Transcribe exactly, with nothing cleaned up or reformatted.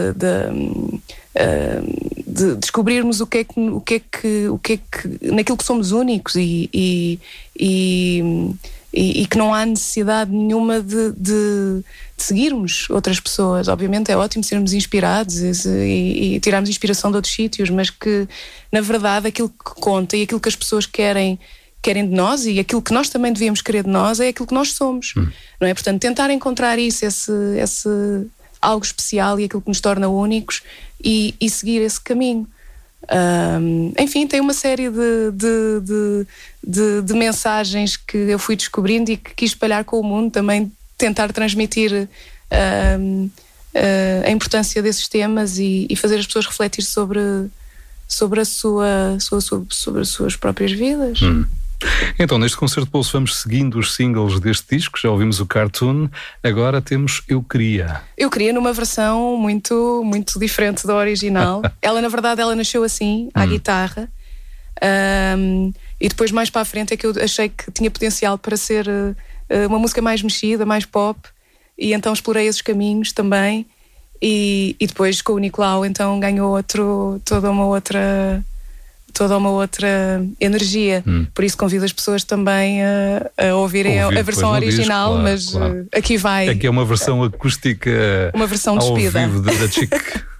de, de descobrirmos o que é que, o que, é que, o que, é que naquilo que somos únicos e, e, e, e, e que não há necessidade nenhuma de, de, de seguirmos outras pessoas. Obviamente é ótimo sermos inspirados e, e tirarmos inspiração de outros sítios, mas que na verdade aquilo que conta e aquilo que as pessoas querem querem de nós e aquilo que nós também devíamos querer de nós é aquilo que nós somos, hum. não é? Portanto, tentar encontrar isso, esse, esse algo especial e aquilo que nos torna únicos e, e seguir esse caminho. Um, enfim, tem uma série de, de, de, de, de mensagens que eu fui descobrindo e que quis espalhar com o mundo, também tentar transmitir um, uh, a importância desses temas e, e fazer as pessoas refletir sobre, sobre, a sua, sobre, sobre as suas próprias vidas. Hum. Então, neste Concerto de Bolso vamos seguindo os singles deste disco. Já ouvimos o Cartoon, agora temos Eu Queria. Eu Queria numa versão muito, muito diferente da original. Ela, na verdade, ela nasceu assim, à hum. guitarra. Um, e depois, mais para a frente, é que eu achei que tinha potencial para ser uh, uma música mais mexida, mais pop. E então explorei esses caminhos também. E, e depois, com o Nicolau, então ganhou outro, toda uma outra... toda uma outra energia. Hum. Por isso convido as pessoas também a, a ouvirem Ouvir a versão original, disco, claro, mas claro. Aqui vai. Aqui é uma versão acústica, uma versão ao despida. vivo da Chick.